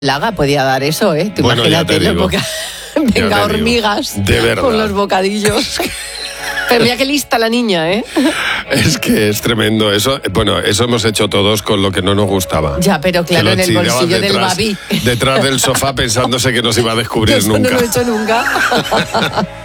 Laga podía dar eso, ¿eh? Tú Bueno, ya te imagínate, digo. venga, hormigas De verdad. con los bocadillos. Pero mira qué lista la niña, ¿eh? Es que es tremendo. Eso hemos hecho todos con lo que no nos gustaba. Ya, pero claro, Que en lo el bolsillo chillabas del babi. Detrás del sofá pensándose que no se iba a descubrir Eso nunca. no lo he hecho nunca.